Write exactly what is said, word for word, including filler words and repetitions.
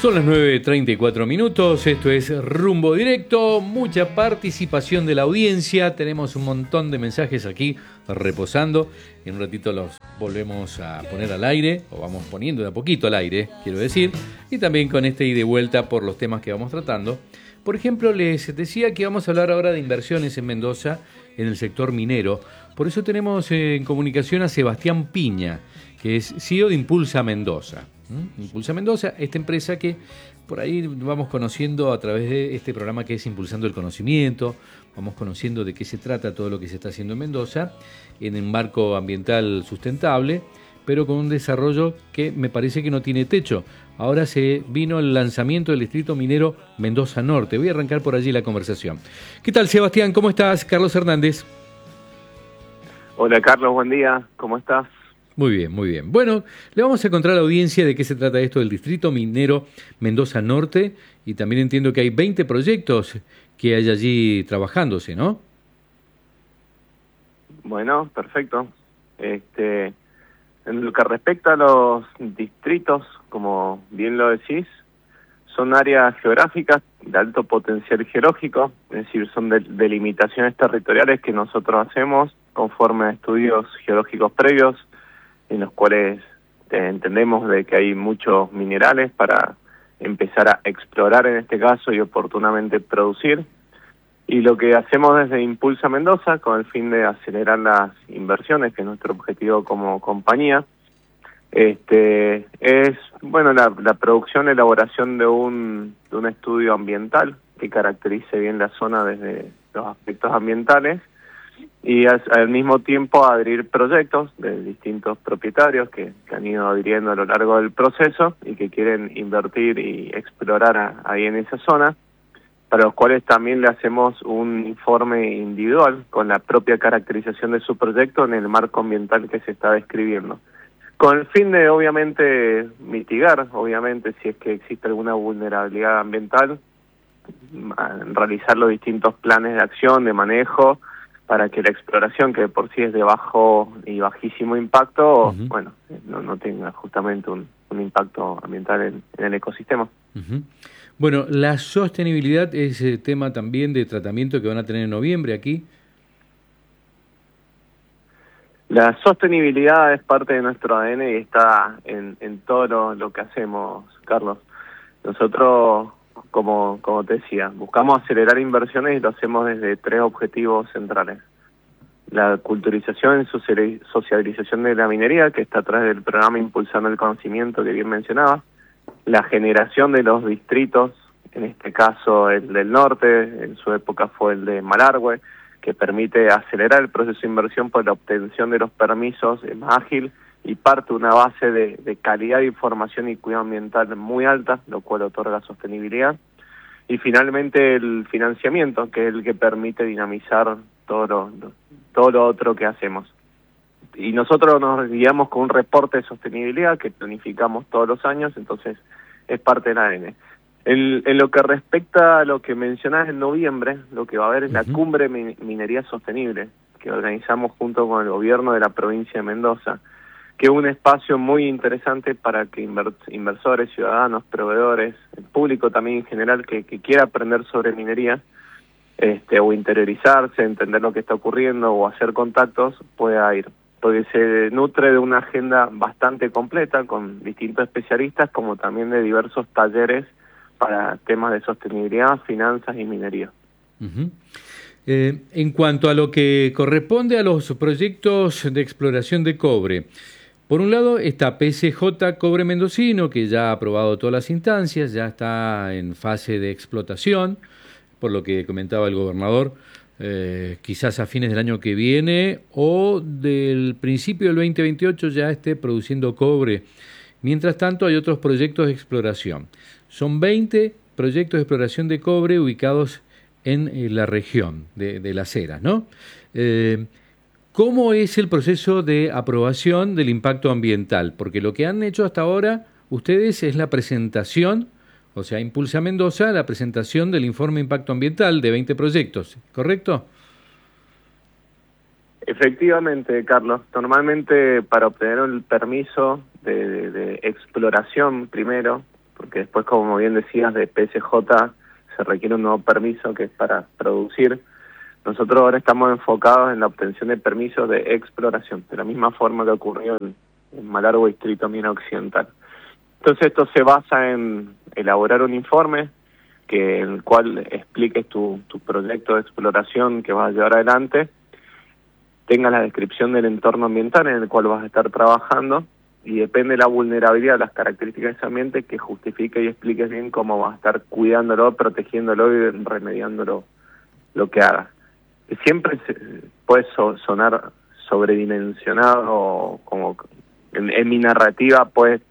Son las nueve treinta y cuatro minutos, esto es Rumbo Directo, mucha participación de la audiencia, tenemos un montón de mensajes aquí reposando, en un ratito los volvemos a poner al aire, o vamos poniendo de a poquito al aire, quiero decir, y también con este ida y vuelta por los temas que vamos tratando. Por ejemplo, les decía que vamos a hablar ahora de inversiones en Mendoza, en el sector minero, por eso tenemos en comunicación a Sebastián Piña, que es C E O de Impulsa Mendoza. ¿Mm? Impulsa Mendoza, esta empresa que por ahí vamos conociendo a través de este programa que es Impulsando el Conocimiento, vamos conociendo de qué se trata todo lo que se está haciendo en Mendoza, en un marco ambiental sustentable, pero con un desarrollo que me parece que no tiene techo. Ahora se vino el lanzamiento del distrito minero Mendoza Norte. Voy a arrancar por allí la conversación. ¿Qué tal, Sebastián? ¿Cómo estás? Carlos Hernández. Hola, Carlos. Buen día. ¿Cómo estás? Muy bien, muy bien. Bueno, le vamos a contar a la audiencia de qué se trata esto del distrito minero Mendoza Norte, y también entiendo que hay veinte proyectos que hay allí trabajándose, ¿no? Bueno, perfecto. Este, en lo que respecta a los distritos, como bien lo decís, son áreas geográficas de alto potencial geológico, es decir, son de, delimitaciones territoriales que nosotros hacemos conforme a estudios geológicos previos, en los cuales eh, entendemos de que hay muchos minerales para empezar a explorar en este caso y oportunamente producir. Y lo que hacemos desde Impulsa Mendoza, con el fin de acelerar las inversiones, que es nuestro objetivo como compañía, este es bueno la, la producción, elaboración de un, de un estudio ambiental que caracterice bien la zona desde los aspectos ambientales, y al, al mismo tiempo adherir proyectos de distintos propietarios que, que han ido adhiriendo a lo largo del proceso y que quieren invertir y explorar a, ahí en esa zona, para los cuales también le hacemos un informe individual con la propia caracterización de su proyecto en el marco ambiental que se está describiendo, con el fin de obviamente mitigar, obviamente si es que existe alguna vulnerabilidad ambiental, realizar los distintos planes de acción, de manejo, para que la exploración, que de por sí es de bajo y bajísimo impacto, uh-huh. bueno, no, no tenga justamente un, un impacto ambiental en, en el ecosistema. Uh-huh. Bueno, la sostenibilidad es el tema también de tratamiento que van a tener en noviembre aquí. La sostenibilidad es parte de nuestro A D N y está en, en todo lo, lo que hacemos, Carlos. Nosotros, como, como te decía, buscamos acelerar inversiones y lo hacemos desde tres objetivos centrales. La culturización y sociabilización de la minería, que está atrás del programa Impulsando el Conocimiento que bien mencionaba. La generación de los distritos, en este caso el del norte, en su época fue el de Malargüe, que permite acelerar el proceso de inversión por la obtención de los permisos, es más ágil y parte de una base de, de calidad de información y cuidado ambiental muy alta, lo cual otorga sostenibilidad. Y finalmente el financiamiento, que es el que permite dinamizar todo lo, todo lo otro que hacemos. Y nosotros nos guiamos con un reporte de sostenibilidad que planificamos todos los años, entonces es parte del A D N. En, en lo que respecta a lo que mencionás en noviembre, lo que va a haber es uh-huh. la Cumbre Min- Minería Sostenible, que organizamos junto con el gobierno de la provincia de Mendoza, que es un espacio muy interesante para que inver- inversores, ciudadanos, proveedores, el público también en general que, que quiera aprender sobre minería, este, o interiorizarse, entender lo que está ocurriendo o hacer contactos, pueda ir, porque se nutre de una agenda bastante completa con distintos especialistas, como también de diversos talleres para temas de sostenibilidad, finanzas y minería. Uh-huh. Eh, en cuanto a lo que corresponde a los proyectos de exploración de cobre, por un lado está P C J Cobre Mendocino, que ya ha aprobado todas las instancias, ya está en fase de explotación, por lo que comentaba el gobernador, eh, quizás a fines del año que viene o del principio del veinte veintiocho ya esté produciendo cobre. Mientras tanto hay otros proyectos de exploración. Son veinte proyectos de exploración de cobre ubicados en, en la región de, de Las Heras, ¿no? Eh, ¿Cómo es el proceso de aprobación del impacto ambiental? Porque lo que han hecho hasta ahora ustedes es la presentación, o sea, Impulsa Mendoza, la presentación del informe de impacto ambiental de veinte proyectos, ¿correcto? Efectivamente, Carlos. Normalmente para obtener el permiso de, de, de exploración primero, porque después, como bien decías, de P S J se requiere un nuevo permiso que es para producir. Nosotros ahora estamos enfocados en la obtención de permisos de exploración, de la misma forma que ocurrió en, en Malargüe, Distrito Mina Occidental. Entonces esto se basa en elaborar un informe que en el cual expliques tu, tu proyecto de exploración que vas a llevar adelante, tenga la descripción del entorno ambiental en el cual vas a estar trabajando, y depende de la vulnerabilidad, las características de ese ambiente, que justifique y expliques bien cómo vas a estar cuidándolo, protegiéndolo y remediándolo lo que hagas. Que siempre se, puede so, sonar sobredimensionado, o como en, en mi narrativa puede